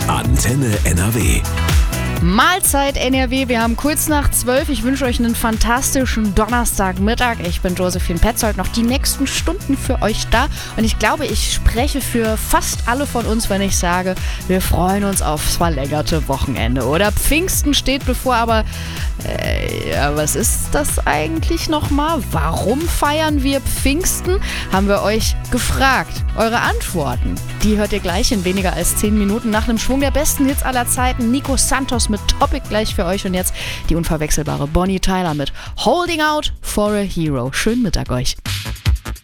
Antenne NRW. Mahlzeit NRW, wir haben kurz nach 12. Ich wünsche euch einen fantastischen Donnerstagmittag. Ich bin Josephine Petzold, noch die nächsten Stunden für euch da. Und ich glaube, ich spreche für fast alle von uns, wenn ich sage, wir freuen uns aufs verlängerte Wochenende. Oder Pfingsten steht bevor, aber was ist das eigentlich nochmal? Warum feiern wir Pfingsten? Haben wir euch gefragt. Eure Antworten, die hört ihr gleich in weniger als 10 Minuten nach einem Schwung der besten Hits aller Zeiten. Nico Santos mit Topic gleich für euch und jetzt die unverwechselbare Bonnie Tyler mit Holding Out for a Hero. Schönen Mittag euch.